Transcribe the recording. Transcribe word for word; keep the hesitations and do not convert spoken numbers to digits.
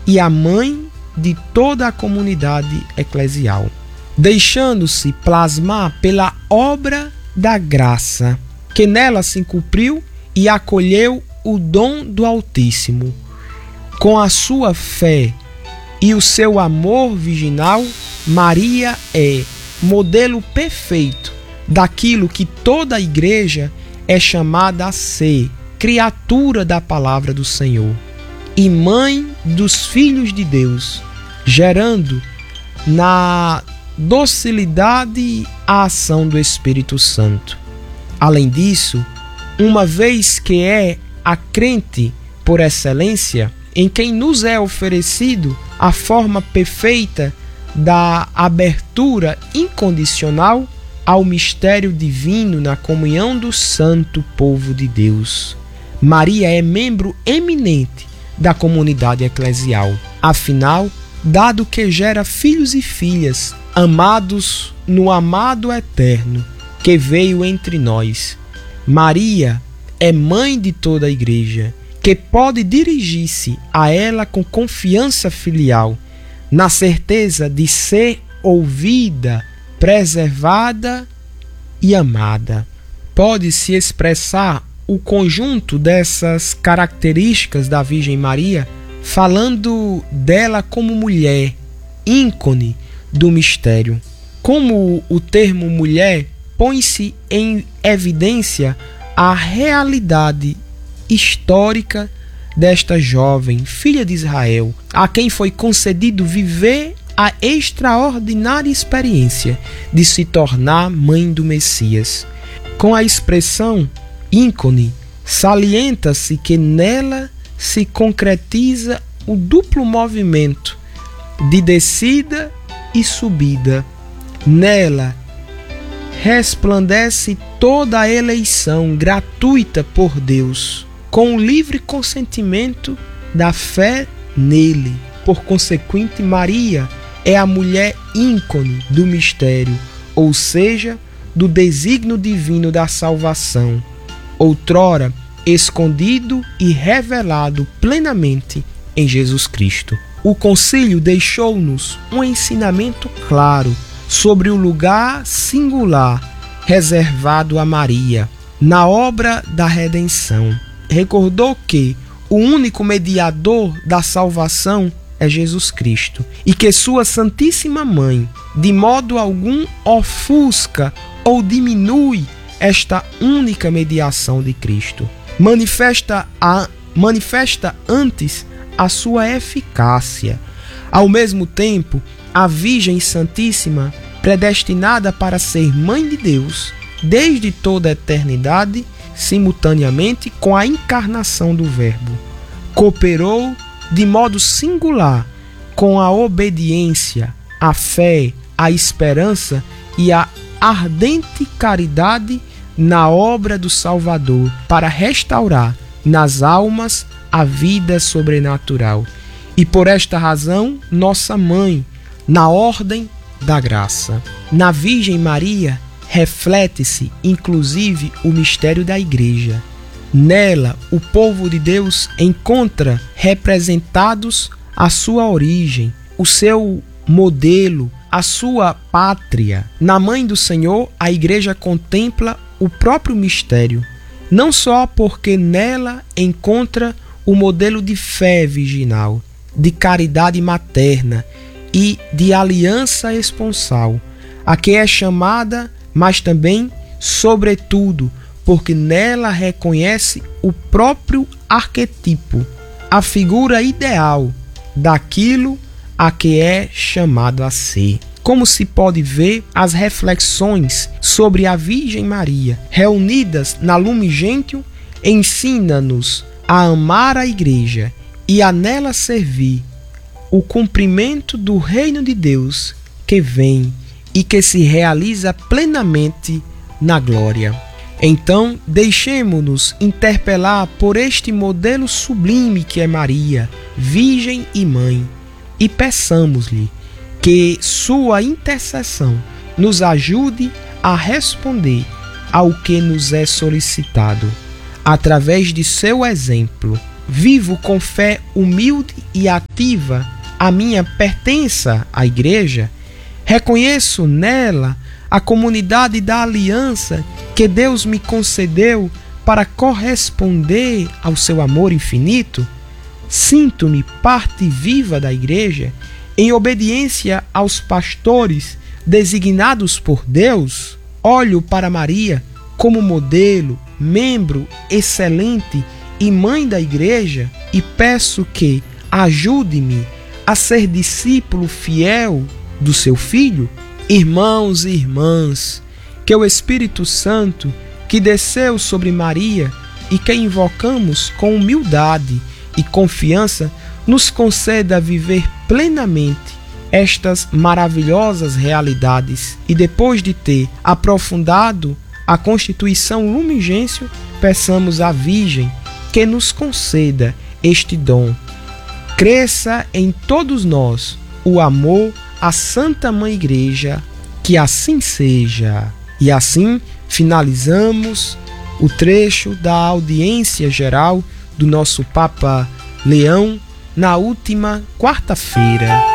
e a mãe de toda a comunidade eclesial, deixando-se plasmar pela obra da graça, que nela se cumpriu e acolheu o dom do Altíssimo. Com a sua fé e o seu amor virginal, Maria é modelo perfeito daquilo que toda a igreja é chamada a ser, criatura da palavra do Senhor e mãe dos filhos de Deus, gerando na docilidade a ação do Espírito Santo. Além disso, uma vez que é a crente por excelência, em quem nos é oferecido a forma perfeita da abertura incondicional ao mistério divino na comunhão do santo povo de Deus. Maria é membro eminente da comunidade eclesial. Afinal, dado que gera filhos e filhas, amados no amado eterno, que veio entre nós, Maria é mãe de toda a igreja, que pode dirigir-se a ela com confiança filial, na certeza de ser ouvida, preservada e amada. Pode-se expressar o conjunto dessas características da Virgem Maria falando dela como mulher, ícone do mistério. Como o termo mulher põe-se em evidência a realidade histórica desta jovem filha de Israel, a quem foi concedido viver a extraordinária experiência de se tornar mãe do Messias. Com a expressão ícone, salienta-se que nela se concretiza o duplo movimento de descida e subida. Nela resplandece toda a eleição gratuita por Deus, com o livre consentimento da fé nele. Por consequente, Maria é a mulher ícone do mistério, ou seja, do desígnio divino da salvação, outrora escondido e revelado plenamente em Jesus Cristo. O concílio deixou-nos um ensinamento claro sobre o lugar singular reservado a Maria na obra da redenção. Recordou que o único mediador da salvação é Jesus Cristo e que sua Santíssima Mãe de modo algum ofusca ou diminui esta única mediação de Cristo. Manifesta, a, manifesta antes a sua eficácia. Ao mesmo tempo, a Virgem Santíssima, predestinada para ser Mãe de Deus desde toda a eternidade, simultaneamente com a encarnação do Verbo, cooperou de modo singular com a obediência, a fé, a esperança e a ardente caridade na obra do Salvador para restaurar nas almas a vida sobrenatural. E por esta razão, nossa mãe, na ordem da graça. Na Virgem Maria reflete-se, inclusive, o mistério da Igreja. Nela, o povo de Deus encontra representados a sua origem, o seu modelo, a sua pátria. Na Mãe do Senhor, a Igreja contempla o próprio mistério, não só porque nela encontra o modelo de fé virginal, de caridade materna e de aliança esponsal, a que é chamada, mas também, sobretudo, porque nela reconhece o próprio arquetipo, a figura ideal daquilo a que é chamado a ser. Como se pode ver, as reflexões sobre a Virgem Maria, reunidas na Lumen Gentium, ensina-nos a amar a Igreja e a nela servir o cumprimento do reino de Deus que vem e que se realiza plenamente na glória. Então, deixemo-nos interpelar por este modelo sublime que é Maria, Virgem e Mãe, e peçamos-lhe que sua intercessão nos ajude a responder ao que nos é solicitado, através de seu exemplo, vivo com fé humilde e ativa a minha pertença à Igreja, reconheço nela a comunidade da aliança que Deus me concedeu para corresponder ao seu amor infinito, sinto-me parte viva da Igreja em obediência aos pastores designados por Deus, olho para Maria como modelo, membro excelente e mãe da Igreja e peço que ajude-me a ser discípulo fiel do seu Filho. Irmãos e irmãs, que o Espírito Santo, que desceu sobre Maria e que invocamos com humildade e confiança, nos conceda viver plenamente estas maravilhosas realidades e, depois de ter aprofundado a Constituição Lumen Gentium, peçamos à Virgem que nos conceda este dom. Cresça em todos nós o amor à Santa Mãe Igreja, que assim seja. E assim finalizamos o trecho da audiência geral do nosso Papa Leão na última quarta-feira.